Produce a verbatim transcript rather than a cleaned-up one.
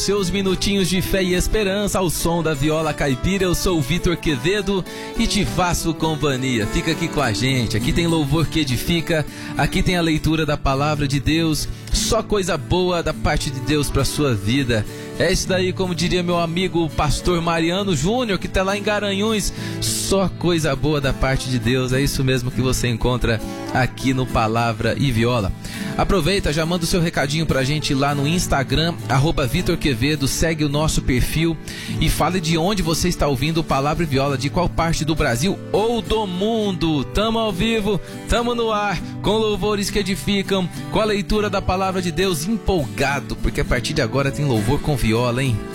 Seus minutinhos de fé e esperança ao som da viola caipira. Eu sou o Vitor Quevedo e te faço companhia. Fica aqui com a gente, aqui tem louvor que edifica, aqui tem a leitura da palavra de Deus, só coisa boa da parte de Deus para sua vida. É isso daí, como diria meu amigo pastor Mariano Júnior, que está lá em Garanhuns, só coisa boa da parte de Deus. É isso mesmo que você encontra aqui no Palavra e Viola. Aproveita, já manda o seu recadinho pra gente lá no Instagram, arroba Vitor Quevedo, segue o nosso perfil e fale de onde você está ouvindo o Palavra e Viola, de qual parte do Brasil ou do mundo. Tamo ao vivo, tamo no ar, com louvores que edificam, com a leitura da Palavra de Deus, empolgado, porque a partir de agora tem louvor com viola, hein?